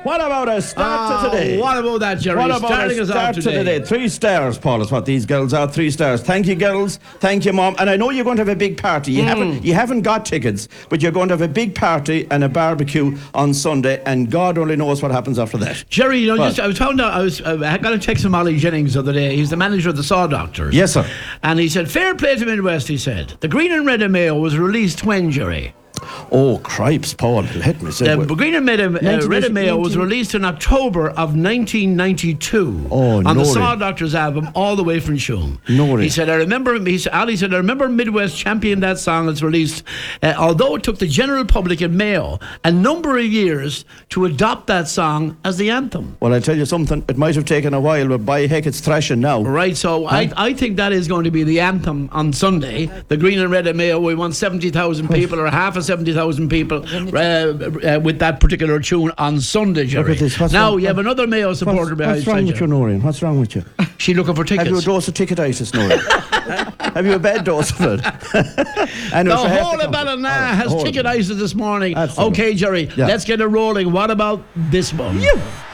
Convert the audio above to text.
What about a start to today? What about that, Jerry? What about Starting a us off start to today. today? 3 stars, Paul, is what these girls are. 3 stars. Thank you, girls. Thank you, Mom. And I know you're going to have a big party. You haven't got tickets, but you're going to have a big party and a barbecue on Sunday, and God only knows what happens after that. Jerry, you know, What? I got a text from Ollie Jennings the other day. He's the manager of the Saw Doctors. Yes, sir. And he said, fair play to Midwest, he said. The Green and Red of Mayo was released when, Jerry? Oh, cripes, Paul. Let me say. The Green and Red of Mayo was released in October of 1992 on the Saw Doctors album, All the Way from Shoom. Ali said, I remember Midwest championed that song as released, although it took the general public in Mayo a number of years to adopt that song as the anthem. Well, I tell you something, it might have taken a while, but by heck, it's thrashing now. Right, so I think that is going to be the anthem on Sunday. The Green and Red of Mayo, we want 70,000 people or half of 70,000 people with that particular tune on Sunday, Jerry. Look at this. Now, you have another Mayo supporter behind What's wrong with you, Noreen? What's wrong with you? She looking for tickets. Have you a dose of ticketitis, Noreen? Have you a bad dose of it? Anyway, the whole of Ballina has ticketitis this morning. Absolutely. Okay, Jerry, let's get it rolling. What about this one?